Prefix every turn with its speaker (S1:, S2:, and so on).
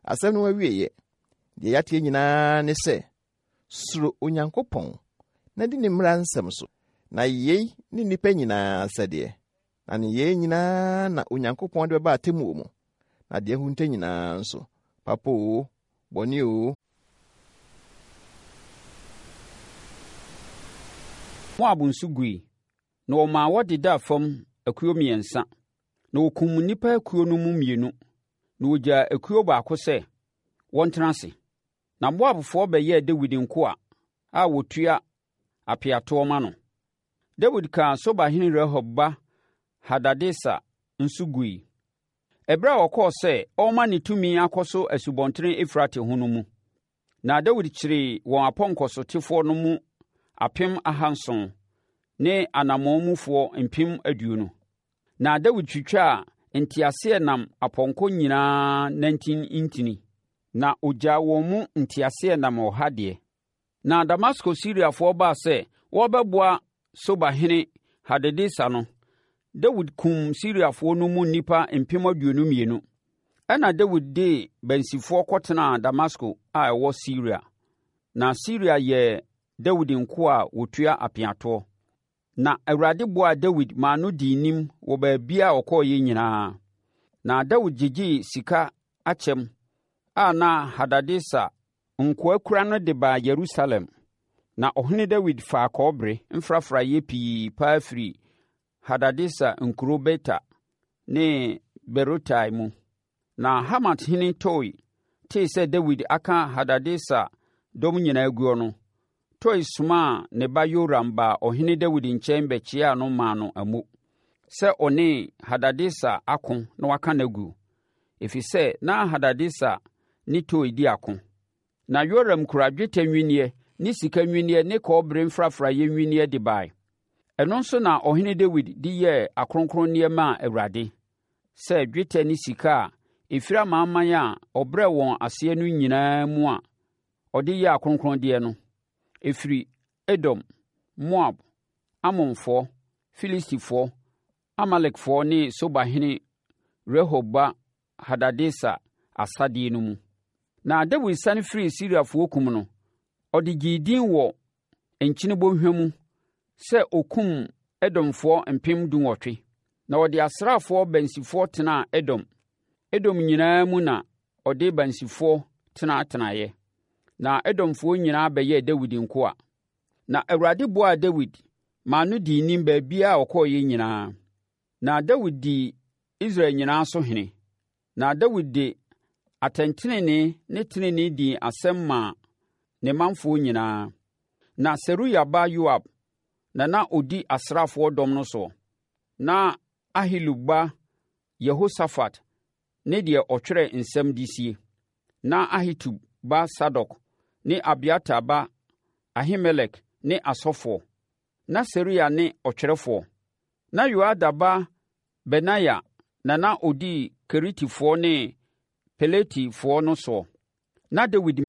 S1: Asɛm no awieye. Deɛ yɛateɛ nyinaa ne sɛ, suro Onyankopɔn na di ne mmara nsɛm so. Na yei ne nnipa nyinaa sɛdeɛ. Na ne yei nyinaa na Onyankopɔn de bɛba atemmuo mu. Na deɛ hunta nyinaa nso, papa o, bɔne o.
S2: Moab nso gui, na wɔmaa wɔdeda fam akuo mmiɛnsa, na wɔkum nnipa akuo no mu mmienu, na wɔgyaa akuo baako sɛ wɔntena ase. Na Moabfoɔ bɛyɛɛ Dawid nkoa a wɔtua apeatoɔ ma no. Dawid kaa Sobahene Rehob ba Hadadeser nso gui. Ɛberɛ a ɔkɔɔ sɛ ɔrema ne tumi akɔ so Asubɔnten Efrate ho no mu. Na Dawid kyeree wɔn apɔnkɔsotefoɔ no mu 700,000 ne anammɔnmufoɔ 20,000. Na Dawid twitwaa nteaseɛnam apɔnkɔ nyinaa nantin ntini, na ogyaa wɔn mu nteaseɛnam 100 deɛ. Na Damasko Siriafoɔ baa sɛ wɔbɛboa Sobahene Hadadeser no, Dawid kum Siriafoɔ no mu nnipa 22,000. Ɛna Dawid de bansifoɔ kɔtenaa Damasko a ɛwɔ Siria. Na Siria yɛ Dawid nkoa a wɔtua apeatoɔ. Na Awurade boaa Dawid maa no dii nim wɔ baabiara a ɔkɔɔeɛ nyinaa. Na Dawid gyegyee sika akyɛm a na Hadadeser nkoa kura no de baa Yerusalem. Na ɔhene Dawid faa kɔbere mfrafraeɛ pii paa firi Hadadeser nkuro Beta ne Berotai mu. Na Hamathene Toi tee sɛ Dawid aka Hadadeser dɔm nyinaa guo no, Toi somaa ne ba Yoram baa ɔhene Dawid nkyɛn bɛkyiaa no maa no amu sɛ ɔne Hadadeser ako na waka no agu, ɛfiri sɛ na Hadadeser ne Toi di ako. Na Yoram kura dwetɛ nwinneɛ ne sika nwinneɛ ne kɔbere mfrafraeɛ nwinneɛ de bae. Ɛno nso na ɔhene Dawid de yɛɛ akronkron nneɛma a Awurade, sɛ dwetɛ ne sika a ɛfiri amanaman a ɔbrɛɛ wɔn aseɛ no nyinaa mu a ɔde yɛɛ akronkrondeɛ no, ɛfiri Edom, Moab, Amonfoɔ, Filistifoɔ, Amalekfoɔ ne Sobahene Rehob ba Hadadeser asadeɛ no mu. Na Dawid sane firi Siriafoɔ kum no, ɔde gyee din wɔ Nkyene Bɔnhwa mu sɛ ɔkum Edomfoɔ 18,000. Na ɔde asraafoɔ bansifoɔ tenaa Edom. Edom nyinaa mu na ɔde bansifoɔ tenaeɛ. Na Edomfoɔ nyinaa bɛyɛɛ Dawid nkoa. Na Awurade boaa Dawid maa no dii nim baabiara a ɔkɔɔeɛ nyinaa. Na Dawid dii Israel nyinaa so hene. Na Dawid de atɛntenenee ne tenenee dii asɛm maa ne manfoɔ nyinaa. Na Seruia ba Yoab na ɔdi asraafoɔ dɔm no soɔ. Na Ahilud ba Yehosafat ne deɛ ɔtwerɛ nsɛm de sie. Na Ahitub ba Sadok ne Abiatar ba Ahimelek ne asɔfoɔ. Na Seruia ne ɔtwerɛfoɔ. Na Yoada ba Benaia na ɔdi Keritifoɔ ne Peletifoɔ no soɔ. Na Dawid